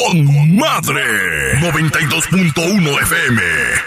con madre. 92.1 FM.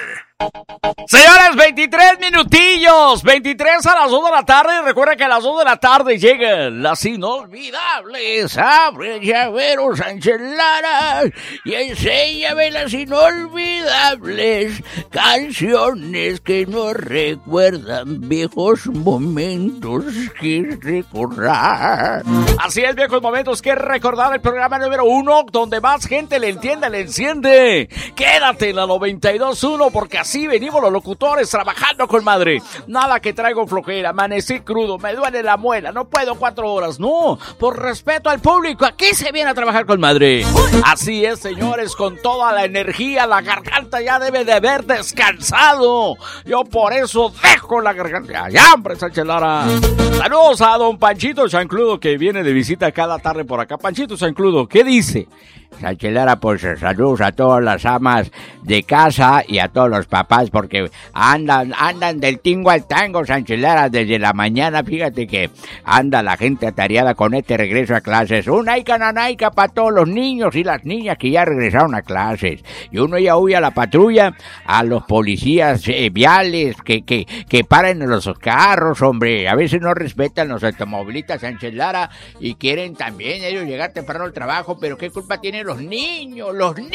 Señores, 23 minutillos, 23 a las 2 de la tarde. Recuerda que a las 2 de la tarde llegan las inolvidables. Abre llavero, Sánchez Lara, y enséñame las inolvidables canciones que nos recuerdan viejos momentos que recordar. Así es, viejos momentos que recordar. El programa número 1 donde más gente le entiende, le enciende. Quédate en la 92.1 porque así venimos los locutores trabajando con madre. Nada que traigo flojera, amanecí crudo, me duele la muela, no puedo 4 horas. No, por respeto al público, aquí se viene a trabajar con madre. Así es, señores, con toda la energía, la garganta ya debe de haber descansado. Yo por eso dejo la garganta. ¡Ya, hombre, Sánchez Lara! Saludos a don Panchito Chancludo, que viene de visita cada tarde por acá. Panchito Chancludo, ¿qué dice? Sánchez Lara, pues saludos a todas las amas de casa y a todos los papás, porque andan del tingo al tango, Sánchez Lara, desde la mañana. Fíjate que anda la gente atareada con este regreso a clases. Una naica para todos los niños y las niñas que ya regresaron a clases. Y uno ya huye a la patrulla, a los policías viales que paren los carros, hombre. A veces no respetan los automovilistas, Sánchez Lara, y quieren también ellos llegar temprano al trabajo, pero ¿qué culpa tienen los niños?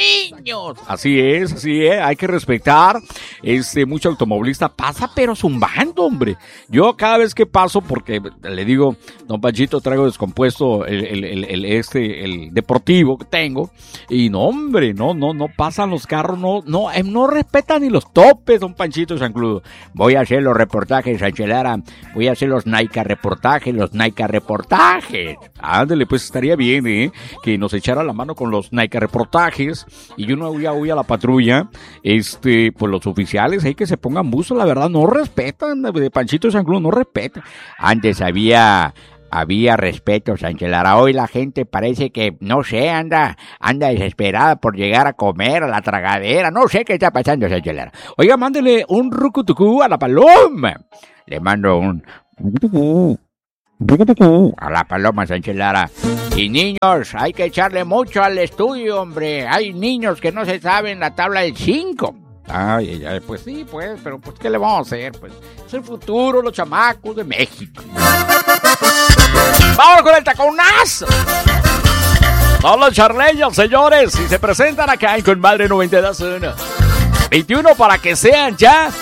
Así es, hay que respetar. Mucho automovilista pasa, pero zumbando, hombre. Yo cada vez que paso, porque le digo, don Panchito, traigo descompuesto el deportivo que tengo, y no, hombre, no pasan los carros, no respetan ni los topes, don Panchito Chancludo. Voy a hacer los reportajes, Sánchez Lara, voy a hacer los Naica reportajes. Ándale, pues estaría bien, que nos echara la mano con los Naica reportajes, y uno ya huye a la patrulla. Pues los oficiales ahí que se pongan buzo, la verdad, no respetan, de Panchito Chancludo, no respetan. Antes había respeto, Sánchez Lara. Hoy la gente parece que, no sé, anda desesperada por llegar a comer a la tragadera. No sé qué está pasando, Sánchez Lara. Oiga, mándele un rucutucú a la paloma. Le mando un a la paloma, Sánchez Lara. Y niños, hay que echarle mucho al estudio, hombre. Hay niños que no se saben la tabla del 5. Ay, pues sí, pues, pero pues, ¿qué le vamos a hacer? Pues es el futuro, los chamacos de México. ¡Vamos con el taconazo! Son los charleños, señores, y se presentan acá en Con Madre 92.1. 21 para que sean ya